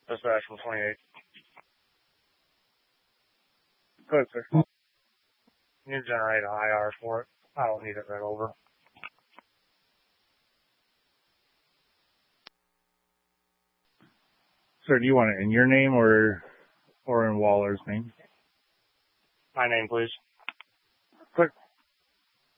Dispatch from 28. Good, sir. You need to generate an IR for it. I don't need it read over. Sir, do you want it in your name or in Waller's name? My name, please. Click.